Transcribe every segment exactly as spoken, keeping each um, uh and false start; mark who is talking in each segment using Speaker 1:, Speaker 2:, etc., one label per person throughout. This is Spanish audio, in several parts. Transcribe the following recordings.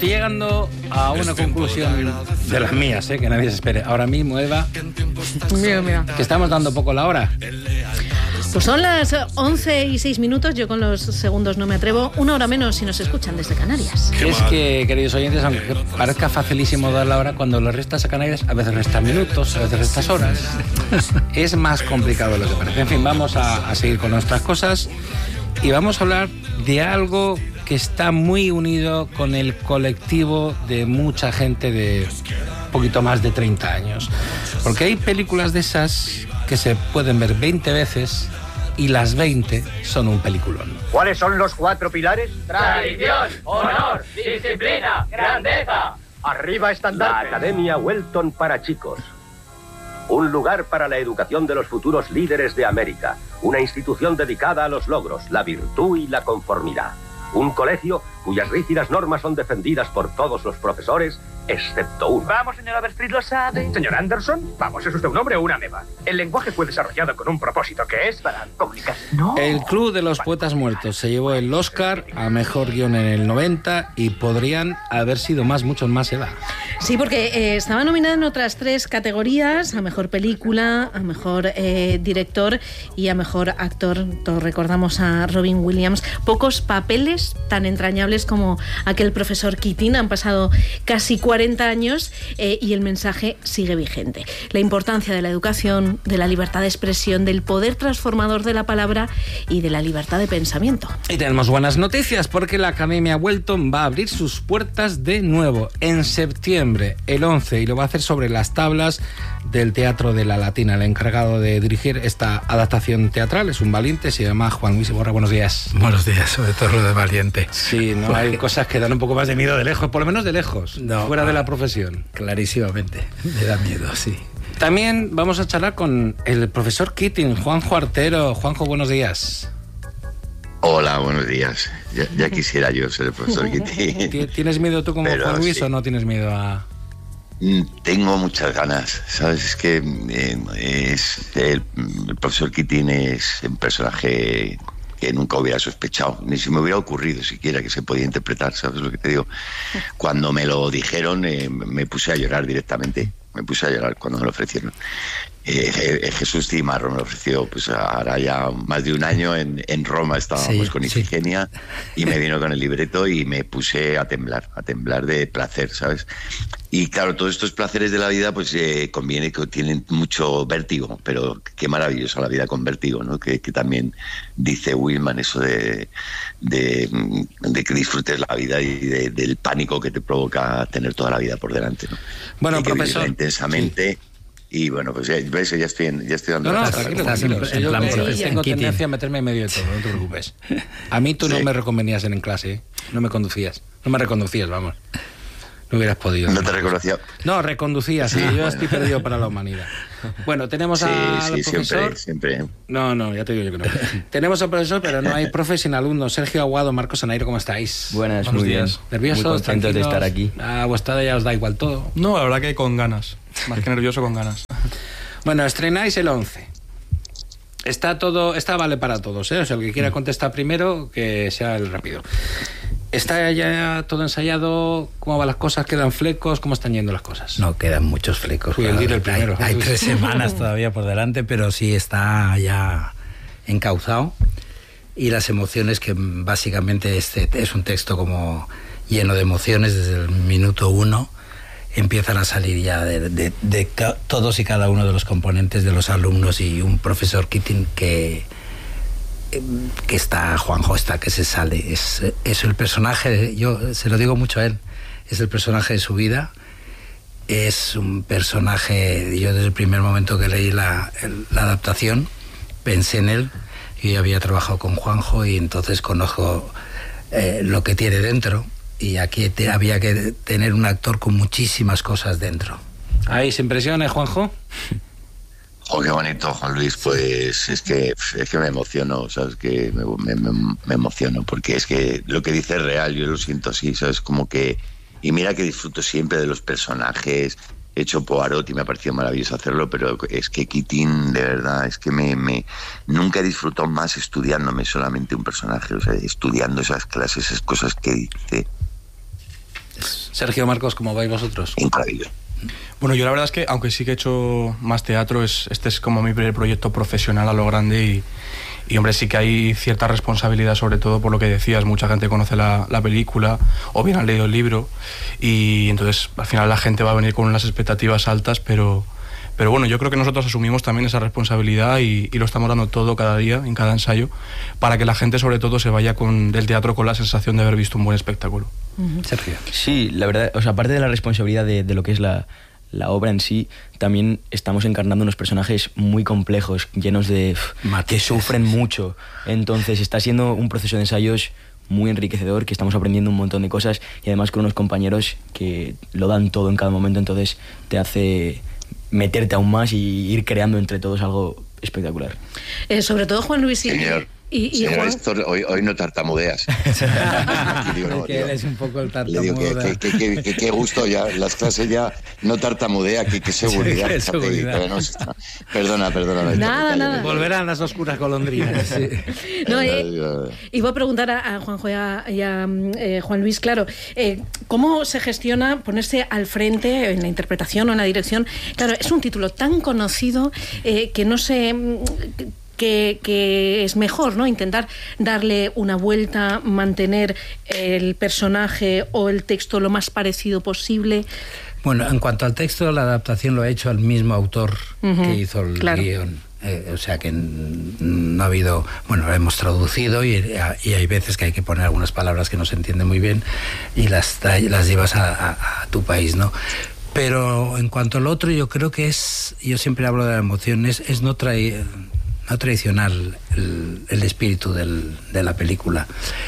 Speaker 1: estoy llegando a una conclusión de las mías, ¿eh? Que nadie se espere. Ahora mismo, Eva,
Speaker 2: mira, mira.
Speaker 1: que estamos dando poco la hora.
Speaker 2: Pues son las once y seis minutos, yo con los segundos no me atrevo. Una hora menos si nos escuchan desde Canarias.
Speaker 1: Es que, queridos oyentes, aunque parezca facilísimo dar la hora, cuando le restas a Canarias, a veces restas minutos, a veces restas horas. Es más complicado de lo que parece. En fin, vamos a, a seguir con nuestras cosas y vamos a hablar de algo que está muy unido con el colectivo de mucha gente de un poquito más de treinta años. Porque hay películas de esas que se pueden ver veinte veces y las veinte son un peliculón.
Speaker 3: ¿Cuáles son los cuatro pilares?
Speaker 4: Tradición, honor, disciplina, grandeza.
Speaker 3: Arriba estandarte.
Speaker 5: La Academia Welton para chicos. Un lugar para la educación de los futuros líderes de América. Una institución dedicada a los logros, la virtud y la conformidad. Un colegio cuyas rígidas normas son defendidas por todos los profesores, excepto uno.
Speaker 3: Vamos, señor Overstreet, ¿lo sabe? Señor Anderson, vamos, ¿es usted un hombre o una ameba? El lenguaje fue desarrollado con un propósito que es para comunicarse. No.
Speaker 1: El Club de los Poetas Muertos se llevó el Oscar a Mejor Guión en el noventa y podrían haber sido más, muchos más, Eva.
Speaker 2: Sí, porque eh, estaba nominada en otras tres categorías, a Mejor Película, a Mejor eh, Director y a Mejor Actor. Todos recordamos a Robin Williams. Pocos papeles tan entrañables como aquel profesor Keating. Han pasado casi cuarenta años eh, y el mensaje sigue vigente. La importancia de la educación, de la libertad de expresión, del poder transformador de la palabra y de la libertad de pensamiento.
Speaker 1: Y tenemos buenas noticias porque la Academia Welton va a abrir sus puertas de nuevo en septiembre, el once, y lo va a hacer sobre las tablas del Teatro de la Latina. El encargado de dirigir esta adaptación teatral es un valiente, se llama Juan Luis Iborra. Buenos días.
Speaker 6: Buenos días, sobre todo lo de valiente.
Speaker 1: Sí, no hay cosas que dan un poco más de miedo de lejos, por lo menos de lejos, no, fuera de la profesión.
Speaker 6: Clarísimamente, me da miedo, sí.
Speaker 1: También vamos a charlar con el profesor Keating, Juanjo Artero. Juanjo, buenos días.
Speaker 7: Hola, buenos días. Ya, ya quisiera yo ser el profesor Keating.
Speaker 1: ¿Tienes miedo tú como Pero, Juan Luis sí. o no tienes miedo a...?
Speaker 7: Tengo muchas ganas, ¿sabes? Es que eh, es el, el profesor Keating es un personaje que nunca hubiera sospechado, ni si me hubiera ocurrido siquiera que se podía interpretar, ¿sabes lo que te digo? Cuando me lo dijeron, eh, me puse a llorar directamente, me puse a llorar cuando me lo ofrecieron. Eh, Jesús Cimarro me lo ofreció, pues ahora ya más de un año en, en Roma estábamos sí, con Ifigenia sí. Y me vino con el libreto y me puse a temblar, a temblar de placer, ¿sabes? Y claro, todos estos placeres de la vida pues eh, conviene que tienen mucho vértigo, pero qué maravillosa la vida con vértigo, ¿no? Que, que también dice Willman eso de, de, de que disfrutes la vida y de, del pánico que te provoca tener toda la vida por delante, ¿no?
Speaker 1: Bueno,
Speaker 7: hay que
Speaker 1: profesor,
Speaker 7: intensamente. Sí. Y bueno, pues ya, ves, ya estoy, en, ya estoy dando...
Speaker 1: No, no,
Speaker 7: la
Speaker 1: tranquilo,
Speaker 7: casa,
Speaker 1: tranquilo.
Speaker 7: en
Speaker 1: Yo
Speaker 7: plan,
Speaker 1: tengo, tengo tendencia a meterme en medio de todo, no te preocupes. A mí tú sí. no me reconvenías en clase, ¿eh? No me conducías. No me reconducías, vamos. No hubieras podido.
Speaker 7: ¿No te reconocía?
Speaker 1: No, reconducías, sí, yo bueno. estoy perdido para la humanidad. Bueno, tenemos
Speaker 7: sí,
Speaker 1: al
Speaker 7: sí,
Speaker 1: profesor...
Speaker 7: siempre, siempre.
Speaker 1: No, no, ya te digo yo que no. Tenemos al profesor, pero no hay profe sin alumnos. Sergio Aguado, Marcos Anairo, ¿cómo estáis?
Speaker 8: Buenas,
Speaker 1: Buenos
Speaker 8: muy
Speaker 1: días.
Speaker 8: bien.
Speaker 1: ¿Nerviosos?
Speaker 8: Muy contentos de estar aquí.
Speaker 1: A vuestra edad ya os da igual todo.
Speaker 9: No, la verdad que con ganas. Más que nervioso, con ganas.
Speaker 1: Bueno, estrenáis el once. Está todo, está vale para todos, ¿eh? O sea, el que quiera contestar primero, que sea el rápido. ¿Está ya todo ensayado? ¿Cómo van las cosas? ¿Quedan flecos? ¿Cómo están yendo las cosas?
Speaker 6: No, quedan muchos flecos.
Speaker 1: Fui el, el primero.
Speaker 6: Hay, hay tres semanas todavía por delante, pero sí está ya encauzado. Y las emociones, que básicamente este es un texto como lleno de emociones desde el minuto uno, empiezan a salir ya de, de, de ca- todos y cada uno de los componentes de los alumnos y un profesor Keating que, que está, Juanjo está, que se sale. Es, es el personaje, yo se lo digo mucho a él, es el personaje de su vida, es un personaje, yo desde el primer momento que leí la, el, la adaptación, pensé en él. Yo ya había trabajado con Juanjo y entonces conozco eh, lo que tiene dentro. Y aquí te, había que tener un actor con muchísimas cosas dentro.
Speaker 1: ¿Hay impresiones, Juanjo?
Speaker 7: Oh, qué bonito, Juan Luis. Pues es que es que me emociono, ¿sabes? Que me, me, me emociono, porque es que lo que dice es real, yo lo siento así, ¿sabes? Como que... Y mira que disfruto siempre de los personajes. He hecho Poirot y me ha parecido maravilloso hacerlo, pero es que Keating, de verdad, es que me, me nunca he disfrutado más estudiándome solamente un personaje, o sea, estudiando esas clases, esas cosas que dice...
Speaker 1: Sergio, Marcos, ¿cómo vais vosotros?
Speaker 7: Increíble.
Speaker 9: Bueno, yo la verdad es que, aunque sí que he hecho más teatro, es, este es como mi primer proyecto profesional a lo grande y, y hombre, sí que hay cierta responsabilidad, sobre todo por lo que decías, mucha gente conoce la, la película o bien han leído el libro y entonces al final la gente va a venir con unas expectativas altas, pero, pero bueno, yo creo que nosotros asumimos también esa responsabilidad y, y lo estamos dando todo cada día, en cada ensayo, para que la gente sobre todo se vaya con, del teatro con la sensación de haber visto un buen espectáculo.
Speaker 1: Uh-huh. Sergio.
Speaker 8: Sí, la verdad, o sea, aparte de la responsabilidad de, de lo que es la, la obra en sí, también estamos encarnando unos personajes muy complejos, llenos de... Pff, que sufren mucho. Entonces está siendo un proceso de ensayos muy enriquecedor, que estamos aprendiendo un montón de cosas y además con unos compañeros que lo dan todo en cada momento, entonces te hace meterte aún más y ir creando entre todos algo espectacular.
Speaker 2: Eh, sobre todo Juan Luis y...
Speaker 7: Señor.
Speaker 2: Y, y
Speaker 7: Señor
Speaker 2: Juan...
Speaker 7: Héctor, hoy, hoy no tartamudeas. digo, no,
Speaker 6: que eres un poco el
Speaker 7: le digo que, que, que, que, que gusto ya, las clases ya no tartamudea, que, que seguridad.
Speaker 6: Sí, seguridad.
Speaker 7: Pero no, perdona, perdona.
Speaker 2: Nada, nada.
Speaker 1: Volverán las oscuras golondrinas. Sí.
Speaker 2: No, eh, iba a preguntar a, a Juanjo y a, y a eh, Juan Luis, claro, eh, ¿cómo se gestiona ponerse al frente en la interpretación o en la dirección? Claro, es un título tan conocido eh, que no sé... Que, que es mejor, ¿no? Intentar darle una vuelta, mantener el personaje o el texto lo más parecido posible.
Speaker 6: Bueno, en cuanto al texto, la adaptación lo ha hecho el mismo autor uh-huh. que hizo el claro. guión. Eh, o sea que no ha habido... Bueno, lo hemos traducido y, y hay veces que hay que poner algunas palabras que no se entienden muy bien y las, las llevas a, a, a tu país, ¿no? Pero en cuanto al otro, yo creo que es... Yo siempre hablo de la emoción, es, es no traer... no traicionar el, el espíritu del, de la película.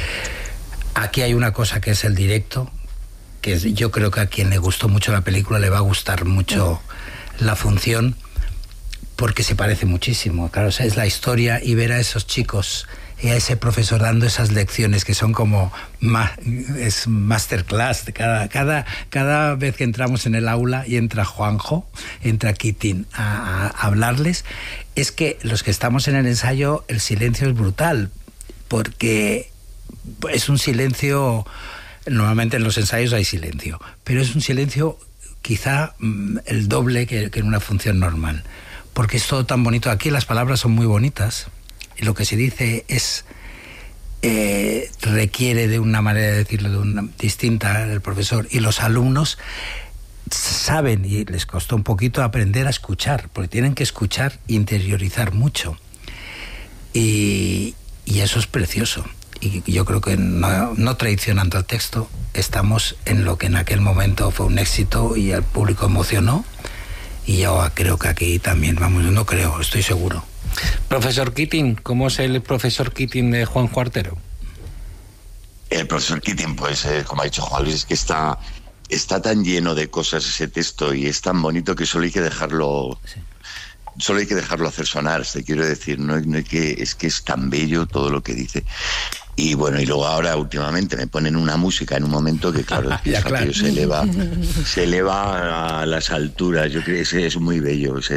Speaker 6: Aquí hay una cosa que es el directo, que es, yo creo que a quien le gustó mucho la película le va a gustar mucho la función, porque se parece muchísimo. Claro, o sea, es la historia y ver a esos chicos y a ese profesor dando esas lecciones que son como ma, es masterclass. Cada, cada, cada vez que entramos en el aula y entra Juanjo, entra Kitin a, a hablarles, es que los que estamos en el ensayo, el silencio es brutal, porque es un silencio... Normalmente en los ensayos hay silencio, pero es un silencio quizá el doble que, que en una función normal, porque es todo tan bonito. Aquí las palabras son muy bonitas y lo que se dice es eh, requiere de una manera de decirlo de una, distinta el profesor, y los alumnos saben, y les costó un poquito aprender a escuchar, porque tienen que escuchar e interiorizar mucho, y, y eso es precioso. Y yo creo que no, no traicionando el texto, estamos en lo que en aquel momento fue un éxito y al público emocionó, y yo creo que aquí también, vamos, no creo, estoy seguro.
Speaker 1: Profesor Keating, ¿cómo es el profesor Keating de Juan Cuartero?
Speaker 7: El profesor Keating, pues, eh, como ha dicho Juan Luis, es que está, está tan lleno de cosas ese texto y es tan bonito que solo hay que dejarlo... Sí. Solo hay que dejarlo hacer sonar, te quiero decir, no, no hay que, es que es tan bello todo lo que dice. Y bueno, y luego ahora últimamente me ponen una música en un momento que claro, ya, claro. se eleva, se eleva a las alturas. Yo creo que es, es muy bello. Es,